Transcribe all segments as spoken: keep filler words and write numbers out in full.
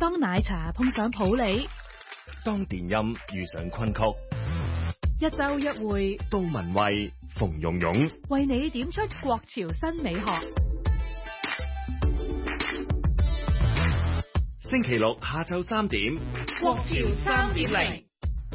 當奶茶碰上普洱， 當電音遇上昆曲， 一周一會， 杜文蔚、馮蓉蓉為你點出國潮新美學。 星期六下晝三點， 國潮三點零。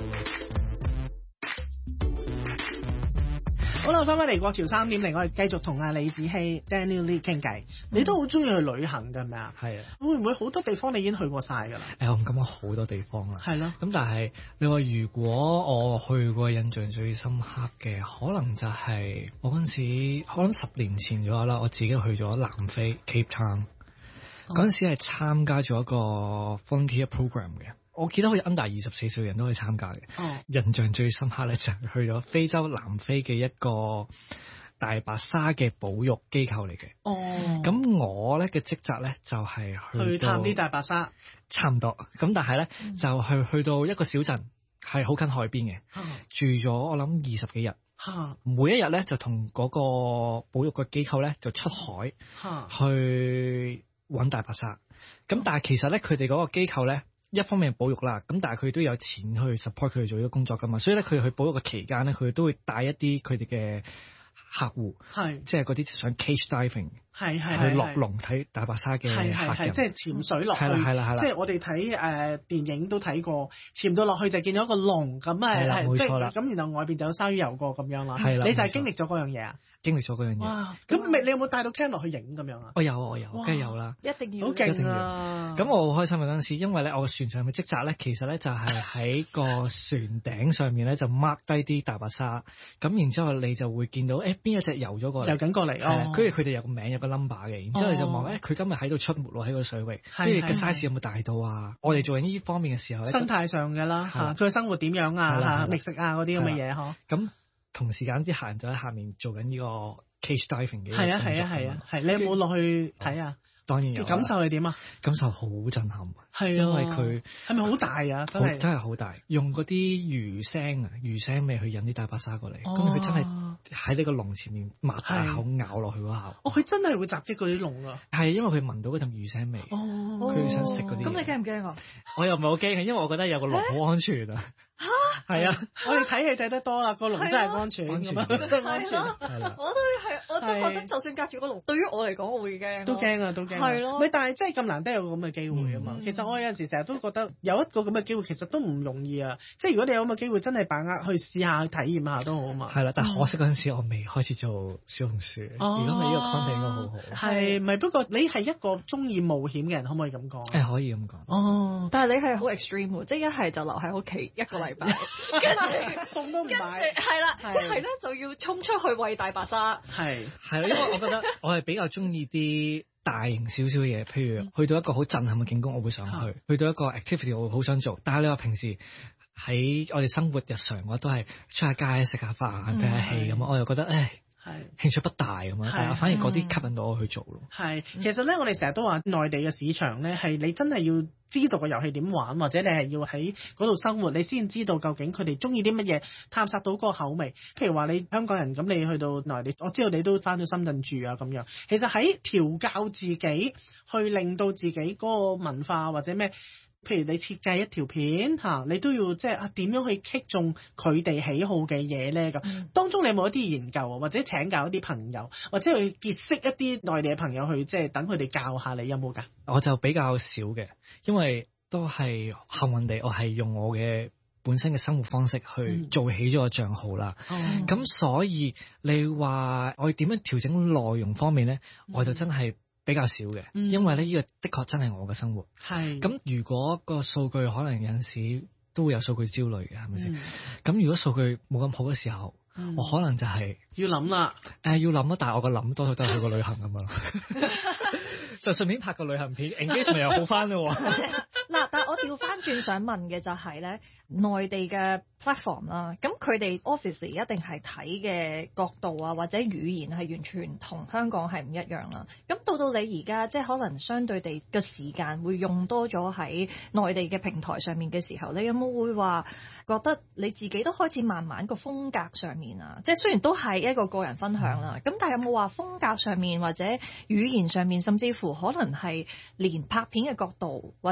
好啦，翻返嚟國潮三點零，我哋繼續同阿李子希 Daniel Lee 傾偈。你都好中意去旅行㗎，係咪啊？ 係啊。 會唔會好多地方你已經去過晒㗎啦？ 誒，我唔敢講好多地方啦。 係咯。 咁但係你話如果我去過印象最深刻嘅，可能就係我嗰陣時，可能十年前左右啦，我自己去咗南非 Cape Town。嗰陣時係參加咗一個 volunteer program 嘅。我記得好似 under 二十四歲人都可以參加嘅。哦，印象最深刻咧就係去咗非洲南非嘅一個大白鯊嘅保育機構嚟嘅。哦，咁我咧嘅職責咧就係去去探啲大白鯊， 差唔多。咁但係咧、嗯、就係去到一個小鎮，係好近海邊嘅。嗯、住咗我諗二十幾日。嗯、每一日咧就同嗰個保育嘅機構咧就出海、嗯、去搵大白鯊。咁、嗯、但係其實咧佢哋嗰個機構咧。一方面保育啦，咁但係佢都有錢去 support 佢哋做呢個工作噶嘛，所以咧佢去保育嘅期間咧，佢都會帶一啲佢哋嘅客戶，係即係嗰啲想 cage diving，係係去落籠睇大白鯊嘅客人， 即係潛水落去，係啦係啦係啦，即係我哋睇誒電影都睇過，潛到落去就見到一個籠咁啊，係冇錯啦，咁然後外邊就有鯊魚游過咁樣啦，係啦，你就係經歷咗嗰樣嘢啊？經歷咗嗰樣嘢。哇！咁你有冇帶到 cam 落去影咁樣啊？ 我有我有，梗係有啦， 一定要， 好勁啊！ 咁我好開心嘅嗰陣時，因為咧我船上嘅職責咧，其實咧就係喺個船頂上面咧就 mark 低啲大白鯊，咁然之後你就會見到誒邊一隻游咗過嚟， 游緊過嚟，哦， 跟住佢哋有個名有個 number 嘅，然之後你就望誒佢今日喺度出沒喎喺個水域，跟住個 size 有冇大到啊？我哋做緊呢方面嘅時候咧， 生態上嘅啦嚇，佢嘅生活點樣啊嚇，覓食啊嗰啲咁嘅嘢嗬。咁同時間啲客人就喺下面做緊呢個 cage diving 嘅， 係啊係啊係啊係，你有冇落去睇啊？ 當然有。 感受係點啊？ 感受好震撼， 係因為佢係咪好大啊？真係真係好大，用嗰啲魚聲啊魚聲味去引啲大白鯊過嚟，跟住佢真係喺呢個籠前面擘大口咬落去嗰下。 哦，佢真係會襲擊嗰啲籠啊！ 係因為佢聞到嗰陣魚腥味，哦，佢想食嗰啲。 咁你驚唔驚啊？ 我又唔係好驚嘅，因為我覺得有個籠好安全啊。嚇！係啊， 我哋睇戲睇得多啦，個籠真係安全，安全，真係安全。 係啦，我都係，我都覺得就算隔住個籠，對於我嚟講，我會驚。 都驚啊，都驚。係咯。咪但係真係咁難得有個咁嘅機會啊嘛。其實我有陣時成日都覺得有一個咁嘅機會，其實都唔容易啊。即係如果你有咁嘅機會，真係把握去試下體驗下都好啊嘛。 係啦，但係可惜嗰陣時我未開始做小紅書。哦。如果你呢個 content 應該好好。 係咪？不過你係一個中意冒險嘅人，可唔可以咁講？ 誒，可以咁講。 哦。但係你係好 extreme 喎，即係一係就留喺屋企一個禮拜。跟住餸都唔買， 係啦，一係咧就要衝出去餵大白鯊， 係係啦，因為我覺得我係比較中意啲大型少少嘅嘢，譬如去到一個好震撼嘅景觀，我會想去；去到一個 activity，我會好想做。但係你話平時喺我哋生活日常，我都係出下街食下飯、睇下戲咁，我又覺得誒。係興趣不大咁樣，但係反而嗰啲吸引到我去做咯。係， 其實咧，我哋成日都話內地嘅市場咧，係你真係要知道個遊戲點玩，或者你係要喺嗰度生活，你先知道究竟佢哋中意啲乜嘢，探索到嗰個口味。譬如話你香港人咁，你去到內地，我知道你都返咗深圳住啊咁樣。其實喺調教自己，去令到自己嗰個文化或者咩。譬如你設計一條片嚇，你都要即係啊點樣去擊中佢哋喜好嘅嘢咧咁。嗯、當中你有冇一啲研究啊，或者請教一啲朋友，或者去結識一啲內地嘅朋友去即係等佢哋教下你，有冇㗎？ 我就比較少嘅，因為都係幸運地，我係用我嘅本身嘅生活方式去做起咗個帳號啦。咁、嗯、所以你話我點樣調整內容方面咧，嗯、我就真係。比較少嘅，嗯、因為咧呢個的確真係我嘅生活。係咁是，如果個數據可能有陣時都會有數據焦慮嘅，係咪先？咁、嗯、如果數據冇咁好嘅時候，嗯、我可能就係、是、 要諗啦。誒、 呃，要諗啦，但係我個諗多數都係去個旅行咁樣，就順便拍個旅行片，engagement又好翻咯。 嗱，但係我調翻轉想問嘅就係、是、咧，內地嘅 platform 啦，咁佢哋 office 一定係睇嘅角度啊，或者語言係完全同香港係唔一樣啦。咁到到你而家即係可能相對地嘅時間會用多咗喺內地嘅平台上面嘅時候，你有冇會話覺得你自己都開始慢慢個風格上面啊？即係雖然都係一個個人分享啦，咁、嗯、但係有冇話風格上面或者語言上面，甚至乎可能係連拍片嘅角度或者去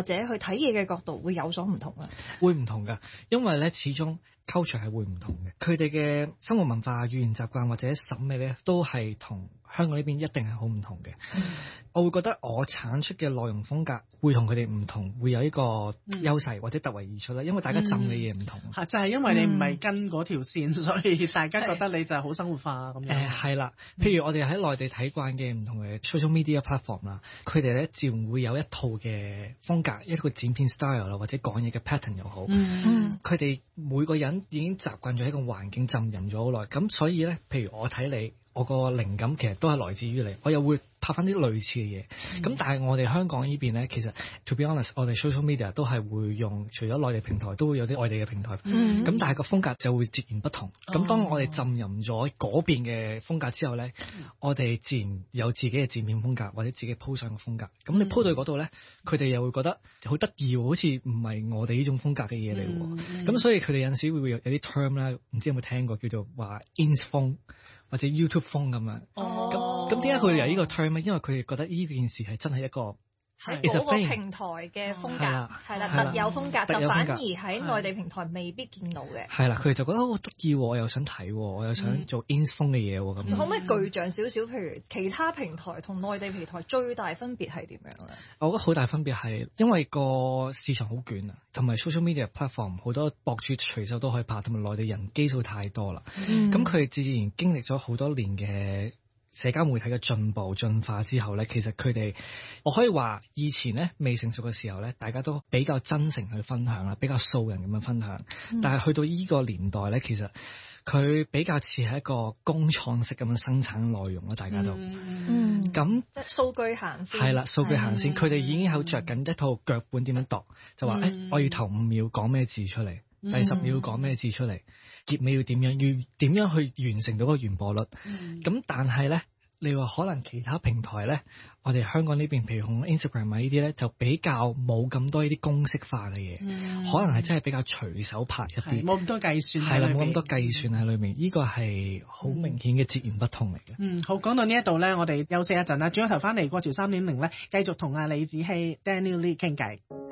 睇嘢嘅角度會有所唔同啊？ 會唔同㗎，因為咧始終 culture 係會唔同嘅，佢哋嘅生活文化、語言習慣或者審美咧，都係同香港呢邊一定係好唔同嘅。嗯、我會覺得我產出嘅內容風格會同佢哋唔同，會有一個優勢或者突圍而出啦。因為大家浸嘅嘢唔同， 係、嗯、就係、是、因為你唔係跟嗰條線，嗯、所以大家覺得你就係好生活化咁樣。誒係啦，譬如我哋喺內地睇慣嘅唔同嘅 social media platform 啦，佢哋咧自然會有一套嘅風格，一個剪片 style 啦，或者講嘢嘅 pattern 又好。嗯，佢哋每個人已經習慣咗喺個環境浸淫咗好耐，咁所以咧，譬如我睇你。我個靈感其實都係來自於你，我又會拍翻啲類似嘅嘢。咁、嗯、但係我哋香港呢邊咧，其實 to be honest，我哋 social media 都係會用，除咗內地平台，都會有啲外地嘅平台。咁、嗯、但係個風格就會截然不同。咁、哦、當我哋浸淫咗嗰邊嘅風格之後咧，嗯、我哋自然有自己嘅剪片風格或者自己鋪上嘅風格。咁你鋪到嗰度咧，佢哋又會覺得好得意喎，好似唔係我哋呢種風格嘅嘢嚟喎。咁、嗯嗯、所以佢哋有陣時會有有啲 term 啦，唔知有冇聽過叫做話 ins 風。或者 YouTube 風咁樣，咁咁點解佢哋有呢個 term 咧？因為佢哋覺得呢件事係真係一個喺嗰個平台嘅風格，係啦，特有風格，就反而喺內地平台未必見到嘅。係啦， 佢哋就覺得好得意喎，我又想睇喎，我又想做 ins 風嘅嘢喎咁。 嗯、可唔可以具象少少？譬如其他平台同內地平台最大分別係點樣咧？ 我覺得好大分別係因為個市場好捲啊，同埋 social media platform 好多博主隨手都可以拍，同埋內地人基數太多啦。咁佢哋自然經歷咗好多年嘅社交媒體嘅進步進化之後咧，其實佢哋我可以話以前咧未成熟嘅時候咧，大家都比較真誠去分享啦，比較素人咁樣分享。嗯、但係去到依個年代咧，其實佢比較似係一個工廠式咁樣生產內容啦，大家都嗯咁即係數據行先係啦，數據行先，佢哋、嗯、已經有着緊一套腳本點樣度，就話誒、嗯欸，我要頭五秒講咩字出嚟，嗯、第十秒講咩字出嚟。結尾要點樣？要點樣去完成到個完播率？咁、嗯、但係咧，你話可能其他平台咧，我哋香港呢邊，譬如用 Instagram 啊呢啲咧，就比較冇咁多呢啲公式化嘅嘢，嗯、可能係真係比較隨手拍一啲， 冇咁多計算。 係啦，冇咁多計算喺裏面，呢個係好明顯嘅截然不同嚟嘅。 嗯，好，講到呢一度咧，我哋休息一陣啦，轉咗頭翻嚟過潮三點零咧，繼續同阿李子希 Daniel Lee 傾偈。